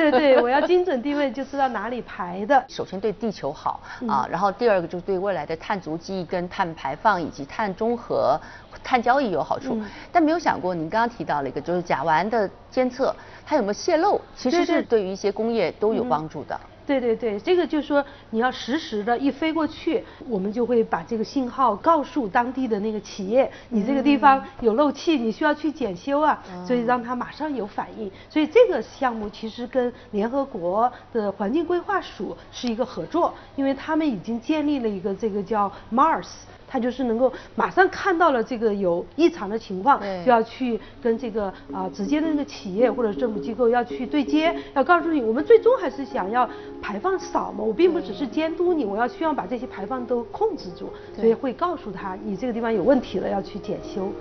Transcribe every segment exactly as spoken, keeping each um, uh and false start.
对对，我要精准定位，就知道哪里排的。 首先对地球好啊，然后第二个就是对未来的碳足迹跟碳排放以及碳中和、碳交易有好处。嗯、但没有想过，您刚刚提到了一个，就是甲烷的监测，它有没有泄漏，其实是对于一些工业都有帮助的。嗯对对对，这个就是说你要实时的，一飞过去，我们就会把这个信号告诉当地的那个企业，你这个地方有漏气，你需要去检修啊，所以让它马上有反应。所以这个项目其实跟联合国的环境规划署是一个合作，因为他们已经建立了一个这个叫 Mars。他就是能够马上看到了这个有异常的情况，就要去跟这个啊、呃、直接的那个企业或者政府机构要去对接，要告诉你，我们最终还是想要排放少嘛，我并不只是监督你，我要希望把这些排放都控制住，所以会告诉他你这个地方有问题了，要去检修。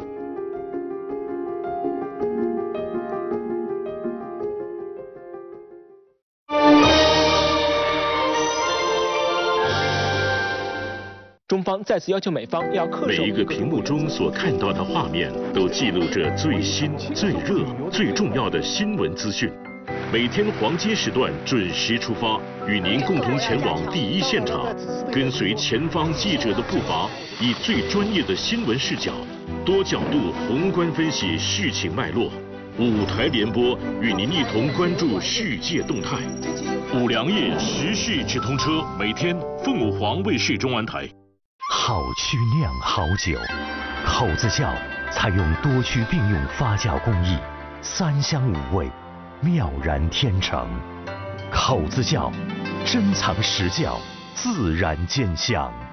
中方再次要求美方要恪守。 每一个屏幕中所看到的画面，都记录着最新、最热、最重要的新闻资讯。每天黄金时段准时出发，与您共同前往第一现场，跟随前方记者的步伐，以最专业的新闻视角，多角度宏观分析事情脉络。五台联播与您一同关注世界动态。五粮液时事直通车，每天凤舞凰卫视中安台。 好曲酿好酒，口子窖采用多区并用发酵工艺，三香五味，妙然天成。口子窖珍藏实窖，自然见香。